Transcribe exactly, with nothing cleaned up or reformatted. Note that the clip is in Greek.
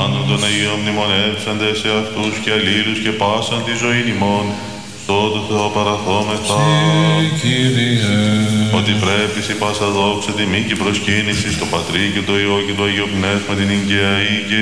πάντων των Αγίων μνημονεύσαντες σε αυτούς και αλλήλους και πάσαν τη ζωή ημών, στο το Θεό παραθόμεθα. Ότι πρέπει σε πάσα δόξα τιμή και προσκύνηση στο Πατρί και το Υιό και το Αγίο Πνεύμα την Ικαία ή και